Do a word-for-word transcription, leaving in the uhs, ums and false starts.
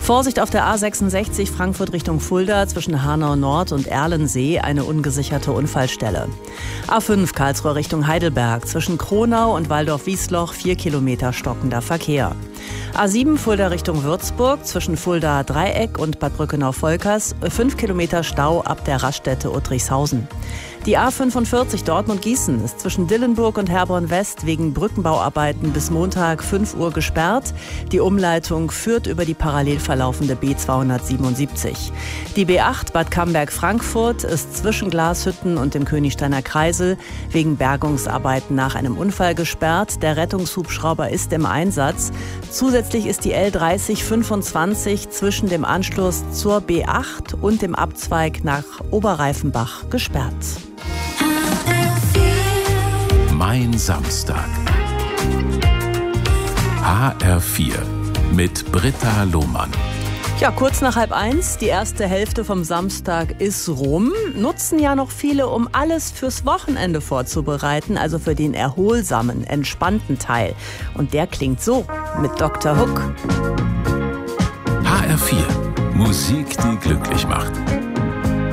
Vorsicht auf der A sechsundsechzig Frankfurt Richtung Fulda zwischen Hanau Nord und Erlensee, eine ungesicherte Unfallstelle. A fünf Karlsruhe Richtung Heidelberg zwischen Kronau und Waldorf-Wiesloch, vier Kilometer stockender Verkehr. A sieben Fulda Richtung Würzburg zwischen Fulda Dreieck und Bad Brückenau-Volkers, fünf Kilometer Stau ab der Raststätte Uttrichshausen. Die A fünfundvierzig Dortmund-Gießen ist zwischen Dillenburg und Herborn West wegen Brückenbauarbeiten bis Montag fünf Uhr gesperrt. Die Umleitung führt über die parallel verlaufende B zweihundertsiebenundsiebzig. Die B acht Bad Camberg-Frankfurt ist zwischen Glashütten und dem Königsteiner Kreisel wegen Bergungsarbeiten nach einem Unfall gesperrt. Der Rettungshubschrauber ist im Einsatz. Zusätzlich ist die L dreißig fünfundzwanzig zwischen dem Anschluss zur B acht und dem Abzweig nach Oberreifenbach gesperrt. Mein Samstag. H R vier mit Britta Lohmann. Ja, kurz nach halb eins, die erste Hälfte vom Samstag ist rum. Nutzen ja noch viele, um alles fürs Wochenende vorzubereiten, also für den erholsamen, entspannten Teil. Und der klingt so mit Doktor Hook. H R vier. Musik, die glücklich macht.